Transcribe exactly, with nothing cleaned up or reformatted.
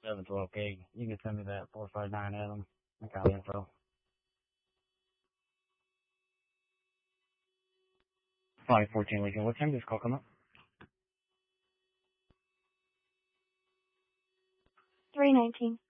seven twelve K. You can send me that four five nine Adam. I got the info. five fourteen Lincoln. What time does this call come up? three nineteen.